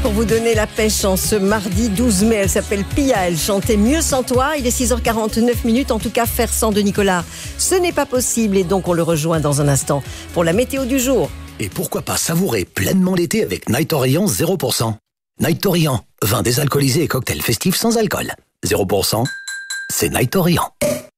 Pour vous donner la pêche en ce mardi 12 mai, elle s'appelle Pia, elle chantait Mieux sans toi. Il est 6h49, en tout cas faire sans de Nicolas, ce n'est pas possible et donc on le rejoint dans un instant pour la météo du jour. Et pourquoi pas savourer pleinement l'été avec Night Orient 0%. Night Orient, vin désalcoolisé et cocktail festif sans alcool. 0%, c'est Night Orient.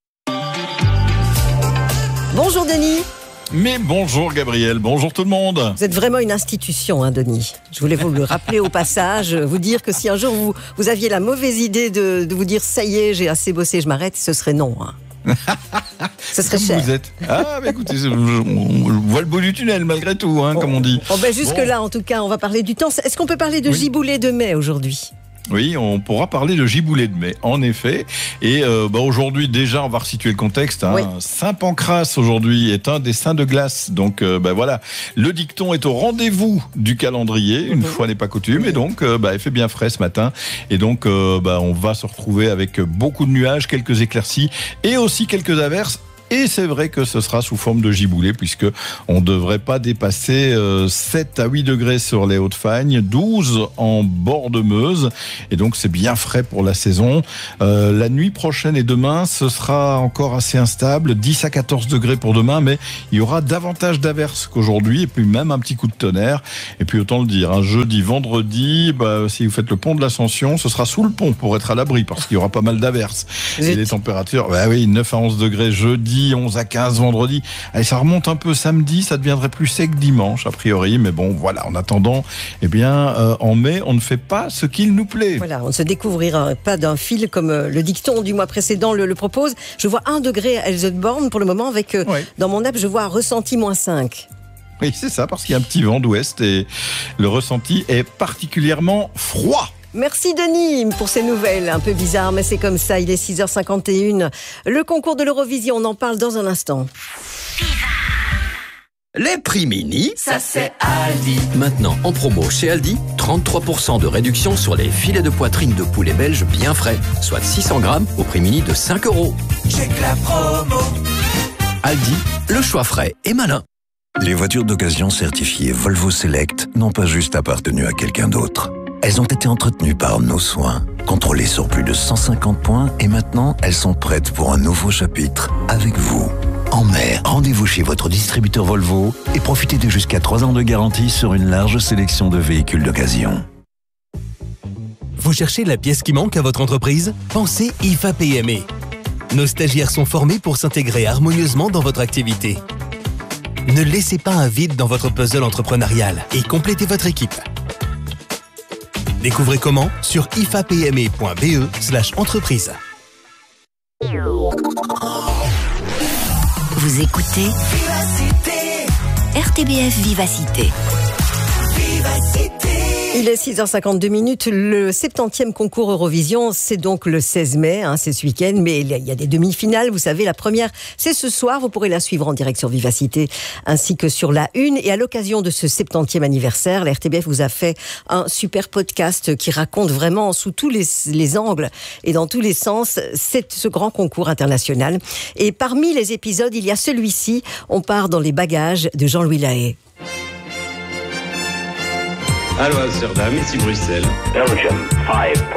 Bonjour Denis. Mais bonjour Gabriel, bonjour tout le monde. Vous êtes vraiment une institution, Denis. Je voulais vous le rappeler au passage, vous dire que si un jour vous aviez la mauvaise idée de vous dire ça y est, j'ai assez bossé, je m'arrête, ce serait non. Ce serait comme cher. Vous êtes. Ah, mais écoutez, on voit le bout du tunnel malgré tout, comme on dit. Jusque-là, en tout cas, on va parler du temps. Est-ce qu'on peut parler de giboulée de mai aujourd'hui ? Oui, on pourra parler de giboulée de mai, en effet. Et aujourd'hui, déjà, on va resituer le contexte. Oui. Saint Pancrace, aujourd'hui, est un des saints de glace. Donc, voilà, le dicton est au rendez-vous du calendrier. Une fois n'est pas coutume. Et donc, il fait bien frais ce matin. Et donc, on va se retrouver avec beaucoup de nuages, quelques éclaircies et aussi quelques averses. Et c'est vrai que ce sera sous forme de giboulée puisque on ne devrait pas dépasser 7 à 8 degrés sur les Hauts-de-Fagne, 12 en bord de Meuse. Et donc c'est bien frais pour la saison. La nuit prochaine et demain, ce sera encore assez instable, 10 à 14 degrés pour demain, mais il y aura davantage d'averses qu'aujourd'hui et puis même un petit coup de tonnerre. Et puis autant le dire, jeudi, vendredi, si vous faites le pont de l'Ascension, ce sera sous le pont pour être à l'abri parce qu'il y aura pas mal d'averses. Et les températures, 9 à 11 degrés jeudi, 11 à 15 vendredi. Allez, ça remonte un peu samedi, ça deviendrait plus sec dimanche, a priori. Mais bon, voilà, en attendant, en mai, on ne fait pas ce qu'il nous plaît. Voilà, on ne se découvrira pas d'un fil comme le dicton du mois précédent le propose. Je vois 1 degré à Elsenborn pour le moment, avec dans mon app, je vois ressenti -5. Oui, c'est ça, parce qu'il y a un petit vent d'ouest et le ressenti est particulièrement froid. Merci Denis pour ces nouvelles un peu bizarres, mais c'est comme ça, il est 6h51. Le concours de l'Eurovision, on en parle dans un instant. Les prix mini, ça c'est Aldi. Maintenant en promo chez Aldi, 33% de réduction sur les filets de poitrine de poulet belge bien frais, soit 600 grammes au prix mini de 5 €. Check la promo. Aldi, le choix frais et malin. Les voitures d'occasion certifiées Volvo Select n'ont pas juste appartenu à quelqu'un d'autre. Elles ont été entretenues par nos soins, contrôlées sur plus de 150 points et maintenant elles sont prêtes pour un nouveau chapitre avec vous. En mai, rendez-vous chez votre distributeur Volvo et profitez de jusqu'à 3 ans de garantie sur une large sélection de véhicules d'occasion. Vous cherchez la pièce qui manque à votre entreprise ? Pensez IFA PME. Nos stagiaires sont formés pour s'intégrer harmonieusement dans votre activité. Ne laissez pas un vide dans votre puzzle entrepreneurial et complétez votre équipe. Découvrez comment sur ifapme.be/entreprise. Vous écoutez RTBF Vivacité. Il est 6h52, le 70e concours Eurovision, c'est donc le 16 mai, c'est ce week-end, mais il y a des demi-finales, vous savez, la première, c'est ce soir, vous pourrez la suivre en direct sur Vivacité, ainsi que sur la Une, et à l'occasion de ce 70e anniversaire, la RTBF vous a fait un super podcast qui raconte vraiment sous tous les angles et dans tous les sens ce grand concours international. Et parmi les épisodes, il y a celui-ci, on part dans les bagages de Jean-Louis Lahaye. Allô Amsterdam, ici Bruxelles. Belgium 5.